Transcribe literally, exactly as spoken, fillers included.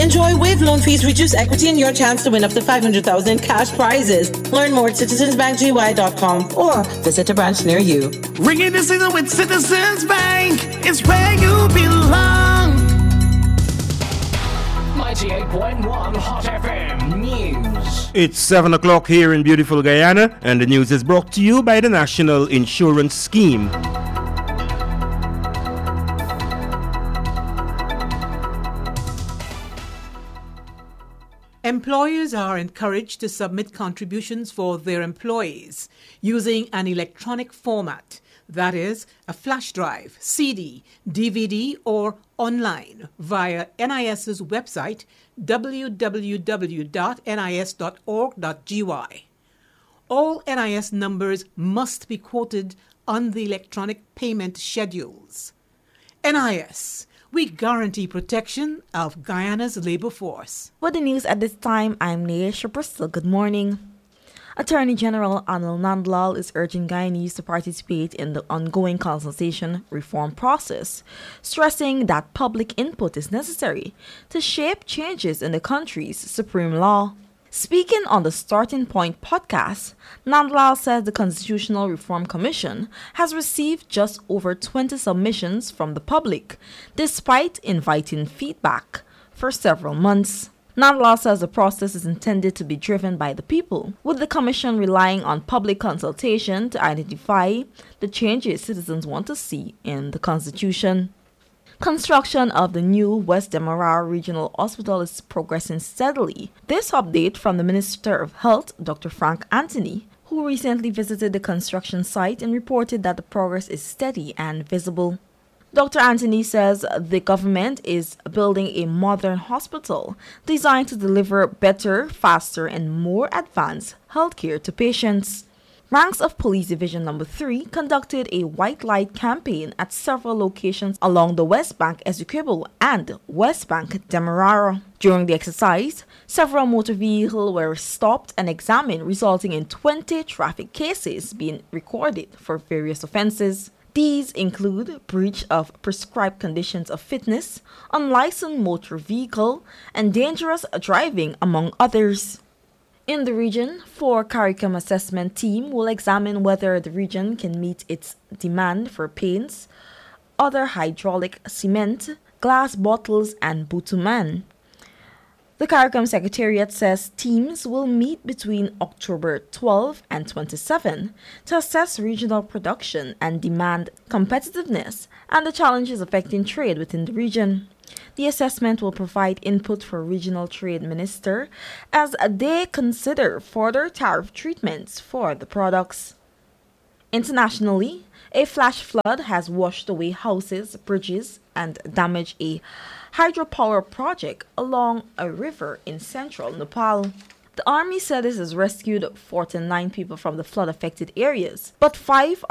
Enjoy waived loan fees, reduced equity, and your chance to win up to five hundred thousand cash prizes. Learn more at citizens bank g y dot com or visit a branch near you. Ringing the season with Citizens Bank. It's where you belong. ninety-eight point one Hot F M News. It's seven o'clock here in beautiful Guyana, and the news is brought to you by the National Insurance Scheme. Employers are encouraged to submit contributions for their employees using an electronic format, that is, a flash drive, C D, D V D, or online via NIS's website w w w dot nis dot org dot g y. All N I S numbers must be quoted on the electronic payment schedules. N I S, we guarantee protection of Guyana's labor force. For the news at this time, I'm Naisha Bristol. Good morning. Attorney General Anil Nandlal is urging Guyanese to participate in the ongoing consultation reform process, stressing that public input is necessary to shape changes in the country's supreme law. Speaking on the Starting Point podcast, Nandlal says the Constitutional Reform Commission has received just over twenty submissions from the public, despite inviting feedback for several months. Nandlal says the process is intended to be driven by the people, with the Commission relying on public consultation to identify the changes citizens want to see in the Constitution. Construction of the new West Demerara Regional Hospital is progressing steadily. This update from the Minister of Health, Doctor Frank Anthony, who recently visited the construction site and reported that the progress is steady and visible. Doctor Anthony says the government is building a modern hospital designed to deliver better, faster, and more advanced healthcare to patients. Ranks of Police Division Number three conducted a white light campaign at several locations along the West Bank Essequibo and West Bank Demerara. During the exercise, several motor vehicles were stopped and examined, resulting in twenty traffic cases being recorded for various offenses. These include breach of prescribed conditions of fitness, unlicensed motor vehicle, and dangerous driving, among others. In the region, four CARICOM assessment team will examine whether the region can meet its demand for paints, other hydraulic cement, glass bottles, and bitumen. The CARICOM Secretariat says teams will meet between October twelfth and twenty-seventh to assess regional production and demand competitiveness and the challenges affecting trade within the region. The assessment will provide input for Regional Trade Minister as they consider further tariff treatments for the products. Internationally, a flash flood has washed away houses, bridges, and damaged a hydropower project along a river in central Nepal. The army said it has rescued forty-nine people from the flood-affected areas, but five